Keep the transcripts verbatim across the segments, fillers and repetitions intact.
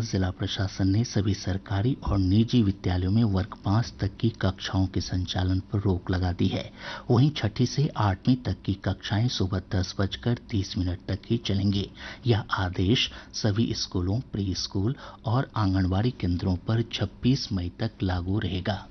जिला प्रशासन ने सभी सरकारी और निजी विद्यालयों में वर्ग पाँच तक की कक्षाओं के संचालन पर रोक लगा दी है। वहीं छठी से आठवीं तक की कक्षाएं सुबह दस बजकर तीस मिनट तक ही चलेंगी। यह आदेश सभी स्कूलों, प्री स्कूल और आंगनबाड़ी केंद्रों पर छब्बीस मई तक लागू रहेगा।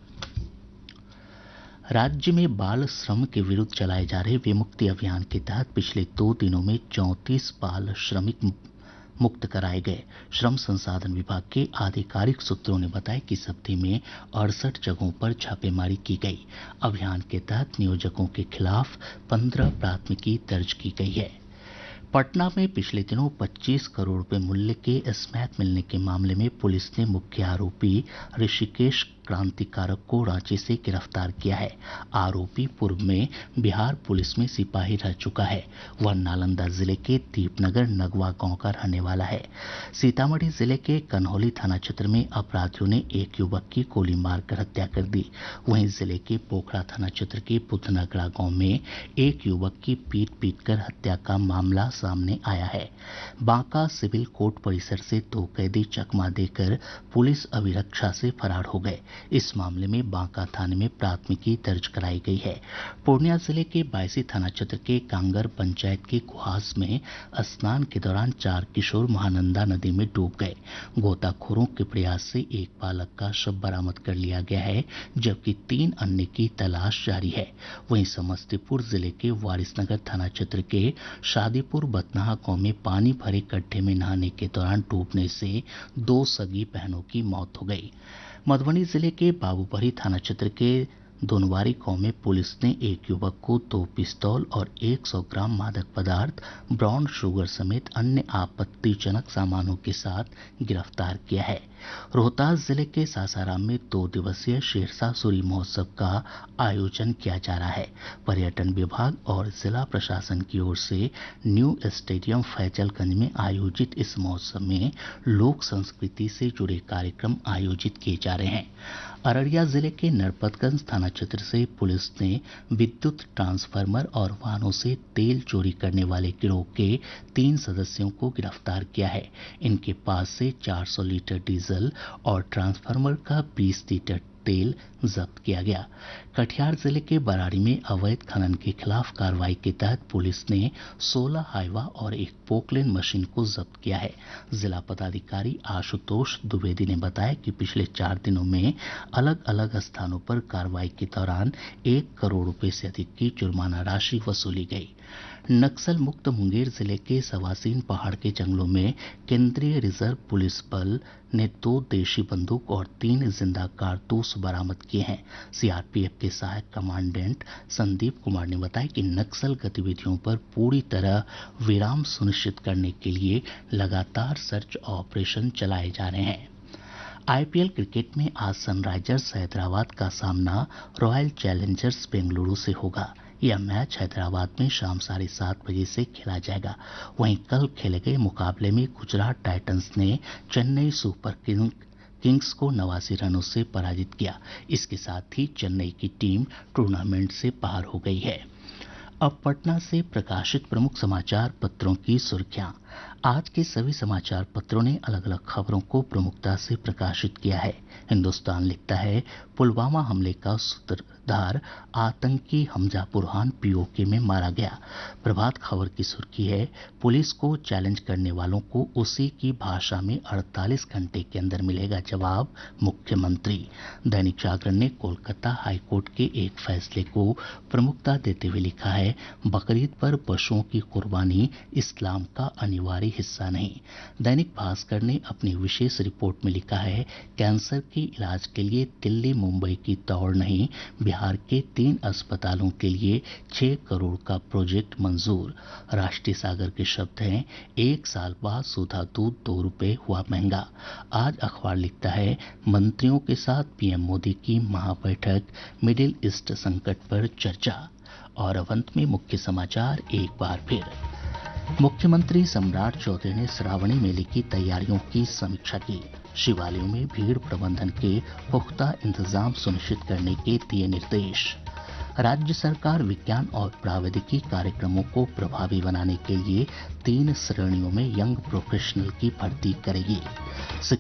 राज्य में बाल श्रम के विरुद्ध चलाए जा रहे विमुक्ति अभियान के तहत पिछले दो दिनों में चौंतीस बाल श्रमिक मुक्त कराए गए। श्रम संसाधन विभाग के आधिकारिक सूत्रों ने बताया कि इस अवधि में अड़सठ जगहों पर छापेमारी की गई। अभियान के तहत नियोजकों के खिलाफ पंद्रह प्राथमिकी दर्ज की गई है। पटना में पिछले दिनों पच्चीस करोड़ रुपए मूल्य के स्मैक मिलने के मामले में पुलिस ने मुख्य आरोपी ऋषिकेश क्रांतिकारक को रांची से गिरफ्तार किया है। आरोपी पूर्व में बिहार पुलिस में सिपाही रह चुका है। वह नालंदा जिले के दीपनगर नगवा गांव का रहने वाला है। सीतामढ़ी जिले के कन्हौली थाना क्षेत्र में अपराधियों ने एक युवक की गोली मारकर हत्या कर दी। वहीं जिले के पोखरा थाना क्षेत्र के बुधनगरा गांव में एक युवक की पीट पीट कर हत्या का मामला सामने आया है। बांका सिविल कोर्ट परिसर से दो कैदी चकमा देकर पुलिस अभिरक्षा से फरार हो गए। इस मामले में बांका थाने में प्राथमिकी दर्ज कराई गई है। पूर्णिया जिले के बायसी थाना क्षेत्र के कांगर पंचायत के कुहास में स्नान के दौरान चार किशोर महानंदा नदी में डूब गए। गोताखोरों के प्रयास से एक बालक का शव बरामद कर लिया गया है, जबकि तीन अन्य की तलाश जारी है। वहीं समस्तीपुर जिले के वारिसनगर थाना क्षेत्र के शादीपुर बतनाहा गांव में पानी भरे गड्ढे में नहाने के दौरान डूबने से दो सगी बहनों की मौत हो गई। मधुबनी जिले के बाबूपरी थाना क्षेत्र के दोनवारी गांव में पुलिस ने एक युवक को दो पिस्तौल और सौ ग्राम मादक पदार्थ, ब्राउन शुगर समेत अन्य आपत्तिजनक सामानों के साथ गिरफ्तार किया है। रोहतास जिले के सासाराम में दो दिवसीय शेरशाह सूरी महोत्सव का आयोजन किया जा रहा है। पर्यटन विभाग और जिला प्रशासन की ओर से न्यू स्टेडियम फैजलगंज में आयोजित इस महोत्सव में लोक संस्कृति से जुड़े कार्यक्रम आयोजित किए जा रहे हैं। अररिया जिले के नरपतगंज थाना क्षेत्र से पुलिस ने विद्युत ट्रांसफार्मर और वाहनों से तेल चोरी करने वाले गिरोह के तीन सदस्यों को गिरफ्तार किया है। इनके पास से चार सौ लीटर डीजल और ट्रांसफार्मर का बीस लीटर तेल जब्त किया गया। कटिहार जिले के बराड़ी में अवैध खनन के खिलाफ कार्रवाई के तहत पुलिस ने सोलह हाइवा और एक पोकलेन मशीन को जब्त किया है। जिला पदाधिकारी आशुतोष द्विवेदी ने बताया कि पिछले चार दिनों में अलग अलग स्थानों पर कार्रवाई के दौरान एक करोड़ रुपए से अधिक की जुर्माना राशि वसूली गई। नक्सल मुक्त मुंगेर जिले के सवासीन पहाड़ के जंगलों में केंद्रीय रिजर्व पुलिस बल ने दो देशी बंदूक और तीन जिंदा कारतूस बरामद किए हैं। सीआरपीएफ के सहायक कमांडेंट संदीप कुमार ने बताया कि नक्सल गतिविधियों पर पूरी तरह विराम सुनिश्चित करने के लिए लगातार सर्च ऑपरेशन चलाए जा रहे हैं। आईपीएल क्रिकेट में आज सनराइजर्स हैदराबाद का सामना रॉयल चैलेंजर्स बेंगलुरु से होगा। यह मैच हैदराबाद में शाम साढ़े सात बजे से खेला जाएगा। वहीं कल खेले गए मुकाबले में गुजरात टाइटंस ने चेन्नई सुपर किंग किंग्स को नवासी रनों से पराजित किया। इसके साथ ही चेन्नई की टीम टूर्नामेंट से बाहर हो गई है। अब पटना से प्रकाशित प्रमुख समाचार पत्रों की सुर्खियां। आज के सभी समाचार पत्रों ने अलग अलग खबरों को प्रमुखता से प्रकाशित किया है। हिंदुस्तान लिखता है पुलवामा हमले का सूत्रधार आतंकी हमजा बुरहान पीओके में मारा गया। प्रभात खबर की सुर्खी है पुलिस को चैलेंज करने वालों को उसी की भाषा में अड़तालीस घंटे के अंदर मिलेगा जवाब, मुख्यमंत्री। दैनिक जागरण ने कोलकाता हाईकोर्ट के एक फैसले को प्रमुखता देते हुए लिखा है बकरीद पर पशुओं की कुर्बानी इस्लाम का अनिवार्य हिस्सा नहीं। दैनिक भास्कर ने अपनी विशेष रिपोर्ट में लिखा है कैंसर के इलाज के लिए दिल्ली मुंबई की दौड़ नहीं, बिहार के तीन अस्पतालों के लिए छह करोड़ का प्रोजेक्ट मंजूर। राष्ट्रीय सागर के शब्द हैं एक साल बाद सुधा दूध दो रुपए हुआ महंगा। आज अखबार लिखता है मंत्रियों के साथ पीएम मोदी की महाबैठक, मिडिल ईस्ट संकट पर चर्चा। और अब अंत में मुख्य समाचार एक बार फिर। मुख्यमंत्री सम्राट चौधरी ने श्रावणी मेले की तैयारियों की समीक्षा की। शिवालयों में भीड़ प्रबंधन के पुख्ता इंतजाम सुनिश्चित करने के दिए निर्देश। राज्य सरकार विज्ञान और प्रावैधिकी कार्यक्रमों को प्रभावी बनाने के लिए तीन श्रेणियों में यंग प्रोफेशनल की भर्ती करेगी।